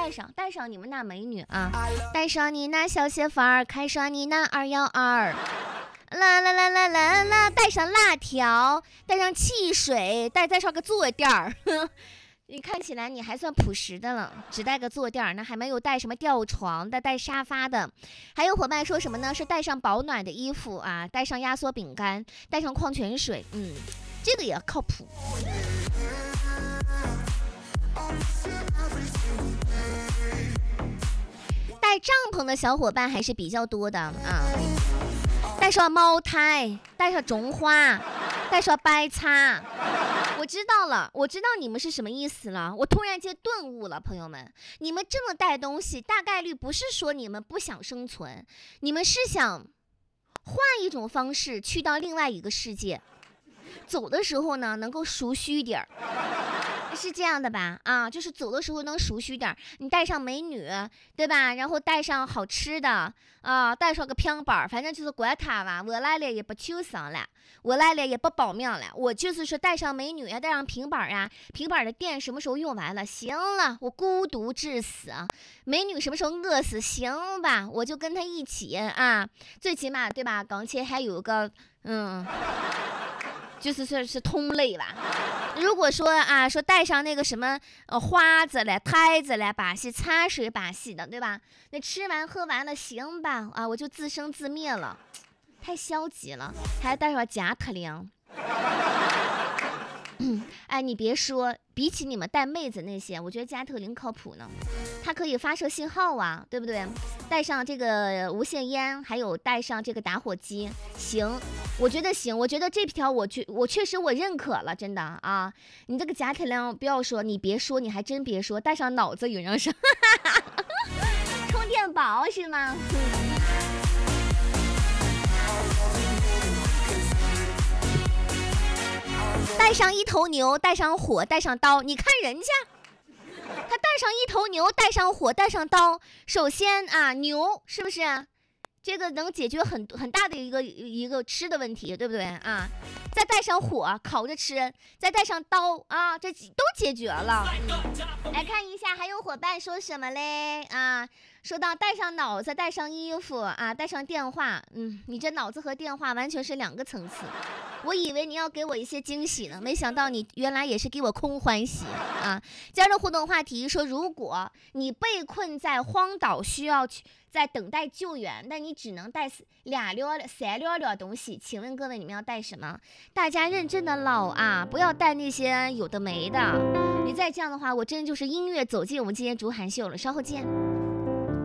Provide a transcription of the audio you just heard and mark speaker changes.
Speaker 1: 带上你们那美女啊，带上你那小鞋范儿，开上你那212。啦啦啦啦啦啦，带上辣条，带上汽水，带上个坐垫儿。你看起来你还算朴实的了，只带个坐垫儿，那还没有带什么吊床的，带沙发的。还有伙伴说什么呢？是带上保暖的衣服啊，带上压缩饼干，带上矿泉水。这个也靠谱。带帐篷的小伙伴还是比较多的啊。带上猫胎，带上种花，带上白擦。我知道了，我知道你们是什么意思了。我突然间顿悟了，朋友们，你们这么带东西，大概率不是说你们不想生存，你们是想换一种方式去到另外一个世界，走的时候呢能够熟悉点儿。是这样的吧？啊，就是走的时候能熟悉点，你带上美女，对吧？然后带上好吃的啊，带上个平板，反正就是管他吧。我来了也不求生了，我来了也不保命了。我就是说带上美女啊，带上平板啊，平板的电什么时候用完了？行了，我孤独致死。美女什么时候饿死？行吧，我就跟她一起啊，最起码对吧？刚才还有个就是说是同类吧。如果说啊，说带上那个什么花子嘞、胎子嘞，把戏擦水把戏的，对吧？那吃完喝完了，行吧，啊，我就自生自灭了，太消极了。还带上加特林。哎，你别说，比起你们带妹子那些，我觉得加特林靠谱呢。它可以发射信号啊，对不对？带上这个无线烟，还有带上这个打火机，行，我觉得行。我觉得这条我确实我认可了，真的啊。你这个加特林不要说，你别说，你还真别说，带上脑子有人说，充电宝是吗？带上一头牛，带上火，带上刀。你看人家，他带上一头牛，带上火，带上刀。首先啊，牛是不是这个能解决很大的一个吃的问题，对不对啊？再带上火烤着吃，再带上刀啊，这都解决了。来看一下，还有伙伴说什么嘞啊？说到带上脑子，带上衣服啊，带上电话。你这脑子和电话完全是两个层次。我以为你要给我一些惊喜呢，没想到你原来也是给我空欢喜啊！加入互动话题说，如果你被困在荒岛，需要去在等待救援，但你只能带3两东西，请问各位你们要带什么？大家认真的唠啊，不要带那些有的没的。你再这样的话，我真就是音乐走进我们今天主喊秀了。稍后见。